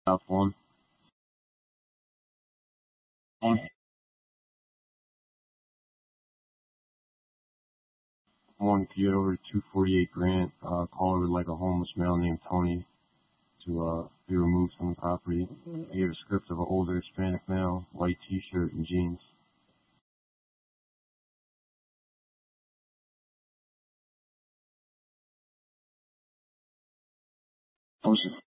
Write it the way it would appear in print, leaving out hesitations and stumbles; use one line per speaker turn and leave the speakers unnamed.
South one one could get over 248 Grant, call over like a homeless male named Tony to be removed from the property. I gave a script of an older Hispanic male, white t-shirt and jeans. Ocean.